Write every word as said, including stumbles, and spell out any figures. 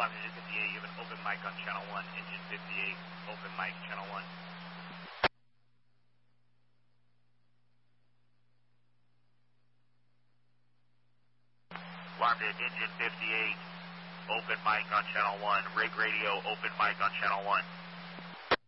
Alarm Engine fifty-eight, you have an open mic on channel one. Engine fifty-eight, open mic, channel one. Alarm to Engine fifty-eight, open mic on channel one. Rig radio, open mic on channel one.